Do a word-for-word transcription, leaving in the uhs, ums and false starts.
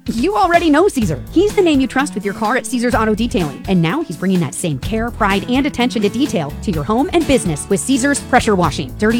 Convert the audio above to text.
You already know Caesar. He's the name you trust with your car at Caesar's Auto Detailing. And now he's bringing that same care, pride, and attention to detail to your home and business with Caesar's Pressure Washing. Dirty